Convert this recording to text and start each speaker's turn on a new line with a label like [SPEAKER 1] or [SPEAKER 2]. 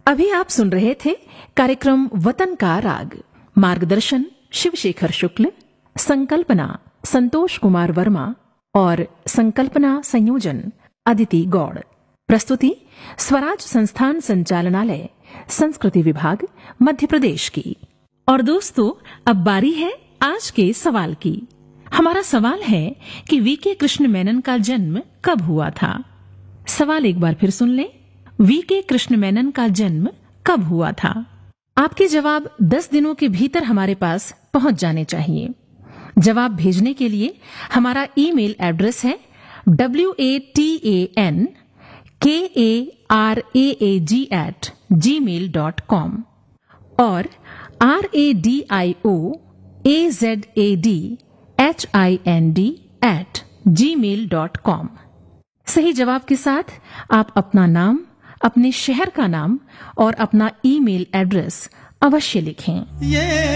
[SPEAKER 1] अभी आप सुन रहे थे कार्यक्रम वतन का राग। मार्गदर्शन शिवशेखर शुक्ल, संकल्पना संतोष कुमार वर्मा और संकल्पना संयोजन अदिति गौड़। प्रस्तुति स्वराज संस्थान संचालनालय, संस्कृति विभाग, मध्य प्रदेश की। और दोस्तों, अब बारी है आज के सवाल की। हमारा सवाल है कि वीके कृष्ण मेनन का जन्म कब हुआ था। सवाल एक बार फिर सुन लें। वीके कृष्ण मेनन का जन्म कब हुआ था? आपके जवाब 10 दिनों के भीतर हमारे पास पहुंच जाने चाहिए। जवाब भेजने के लिए हमारा ईमेल एड्रेस है watankaraag@gmail.com और radioazadhind@gmail.com। सही जवाब के साथ आप अपना नाम, अपने शहर का नाम और अपना ईमेल एड्रेस अवश्य लिखें।